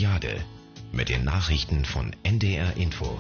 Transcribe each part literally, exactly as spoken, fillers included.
Radiojade mit den Nachrichten von N D R Info.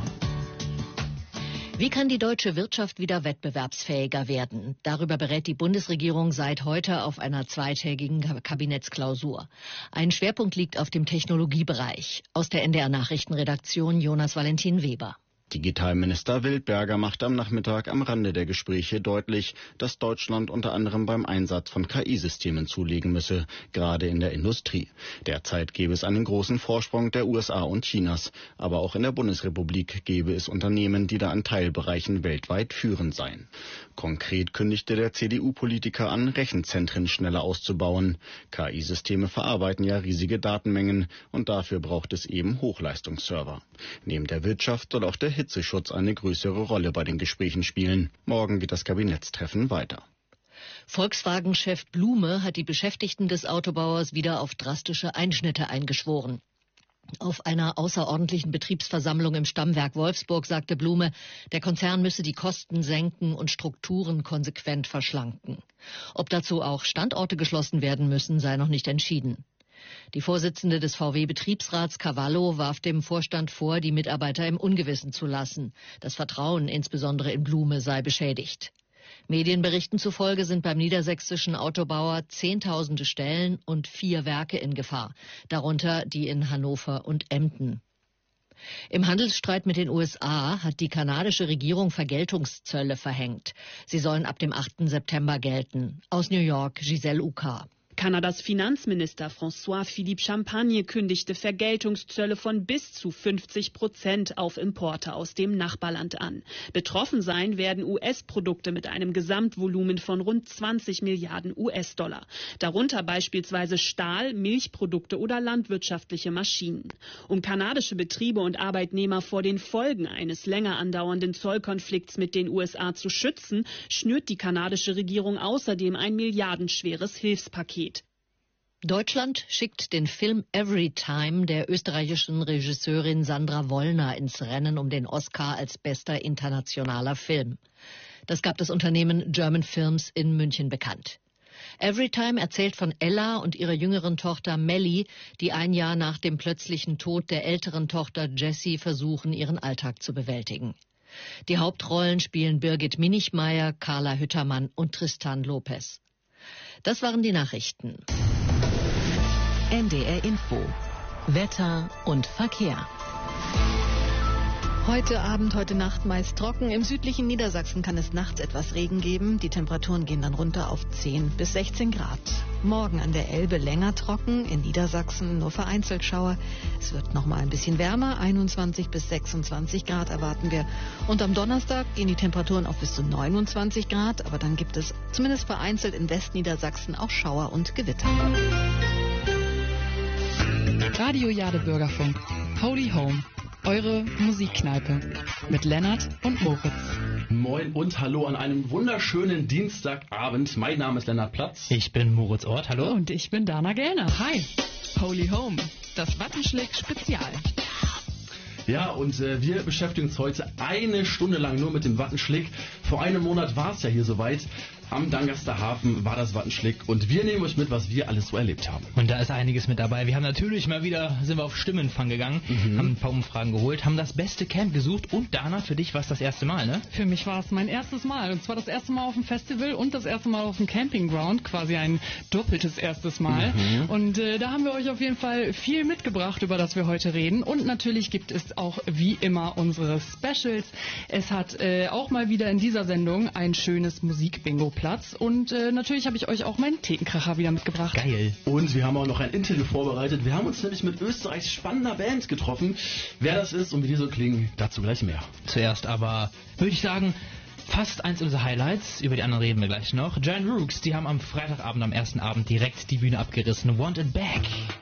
Wie kann die deutsche Wirtschaft wieder wettbewerbsfähiger werden? Darüber berät die Bundesregierung seit heute auf einer zweitägigen Kabinettsklausur. Ein Schwerpunkt liegt auf dem Technologiebereich. Aus der N D R Nachrichtenredaktion Jonas Valentin Weber. Digitalminister Wildberger macht am Nachmittag am Rande der Gespräche deutlich, dass Deutschland unter anderem beim Einsatz von K I-Systemen zulegen müsse, gerade in der Industrie. Derzeit gäbe es einen großen Vorsprung der U S A und Chinas, aber auch in der Bundesrepublik gäbe es Unternehmen, die da an Teilbereichen weltweit führend seien. Konkret kündigte der C D U-Politiker an, Rechenzentren schneller auszubauen. K I-Systeme verarbeiten ja riesige Datenmengen und dafür braucht es eben Hochleistungsserver. Neben der Wirtschaft soll auch der Hitzeschutz eine größere Rolle bei den Gesprächen spielen. Morgen geht das Kabinettstreffen weiter. Volkswagen-Chef Blume hat die Beschäftigten des Autobauers wieder auf drastische Einschnitte eingeschworen. Auf einer außerordentlichen Betriebsversammlung im Stammwerk Wolfsburg sagte Blume, der Konzern müsse die Kosten senken und Strukturen konsequent verschlanken. Ob dazu auch Standorte geschlossen werden müssen, sei noch nicht entschieden. Die Vorsitzende des V W-Betriebsrats Cavallo warf dem Vorstand vor, die Mitarbeiter im Ungewissen zu lassen. Das Vertrauen, insbesondere in Blume, sei beschädigt. Medienberichten zufolge sind beim niedersächsischen Autobauer Zehntausende Stellen und vier Werke in Gefahr, darunter die in Hannover und Emden. Im Handelsstreit mit den U S A hat die kanadische Regierung Vergeltungszölle verhängt. Sie sollen ab dem achten September gelten. Aus New York, Giselle Uka. Kanadas Finanzminister François-Philippe Champagne kündigte Vergeltungszölle von bis zu fünfzig Prozent auf Importe aus dem Nachbarland an. Betroffen sein werden U S-Produkte mit einem Gesamtvolumen von rund zwanzig Milliarden U S-Dollar. Darunter beispielsweise Stahl, Milchprodukte oder landwirtschaftliche Maschinen. Um kanadische Betriebe und Arbeitnehmer vor den Folgen eines länger andauernden Zollkonflikts mit den U S A zu schützen, schnürt die kanadische Regierung außerdem ein milliardenschweres Hilfspaket. Deutschland schickt den Film Everytime der österreichischen Regisseurin Sandra Wollner ins Rennen um den Oscar als bester internationaler Film. Das gab das Unternehmen German Films in München bekannt. Everytime erzählt von Ella und ihrer jüngeren Tochter Melly, die ein Jahr nach dem plötzlichen Tod der älteren Tochter Jessie versuchen, ihren Alltag zu bewältigen. Die Hauptrollen spielen Birgit Minichmeier, Carla Hüttermann und Tristan Lopez. Das waren die Nachrichten. N D R Info. Wetter und Verkehr. Heute Abend, heute Nacht meist trocken. Im südlichen Niedersachsen kann es nachts etwas Regen geben. Die Temperaturen gehen dann runter auf zehn bis sechzehn Grad. Morgen an der Elbe länger trocken, in Niedersachsen nur vereinzelt Schauer. Es wird noch mal ein bisschen wärmer, einundzwanzig bis sechsundzwanzig Grad erwarten wir. Und am Donnerstag gehen die Temperaturen auf bis zu neunundzwanzig Grad, aber dann gibt es zumindest vereinzelt in Westniedersachsen auch Schauer und Gewitter. Radiojade Bürgerfunk. Holy Home. Eure Musikkneipe mit Lennart und Moritz. Moin und hallo an einem wunderschönen Dienstagabend. Mein Name ist Lennart Platz. Ich bin Moritz Ort, hallo. Und ich bin Dana Gellner. Hi. Holy Home, das Wattenschlick-Spezial. Ja, und äh, wir beschäftigen uns heute eine Stunde lang nur mit dem Wattenschlick. Vor einem Monat war es ja hier soweit. Am Dangaster Hafen war das Wattenschlick und wir nehmen euch mit, was wir alles so erlebt haben. Und da ist einiges mit dabei. Wir haben natürlich mal wieder, sind wir auf Stimmenfang gegangen, mhm. haben ein paar Umfragen geholt, haben das beste Camp gesucht und Dana, für dich war es das erste Mal, ne? Für mich war es mein erstes Mal und zwar das erste Mal auf dem Festival und das erste Mal auf dem Campingground, quasi ein doppeltes erstes Mal. Mhm. Und äh, da haben wir euch auf jeden Fall viel mitgebracht, über das wir heute reden und natürlich gibt es auch wie immer unsere Specials. Es hat äh, auch mal wieder in dieser Sendung ein schönes Musikbingo Platz und äh, natürlich habe ich euch auch meinen Thekenkracher wieder mitgebracht. Geil. Und wir haben auch noch ein Interview vorbereitet. Wir haben uns nämlich mit Österreichs spannender Band getroffen. Wer das ist und wie die so klingen, dazu gleich mehr. Zuerst aber würde ich sagen, fast eins unserer Highlights, über die anderen reden wir gleich noch. Giant Rooks, die haben am Freitagabend, am ersten Abend direkt die Bühne abgerissen. Want It Back.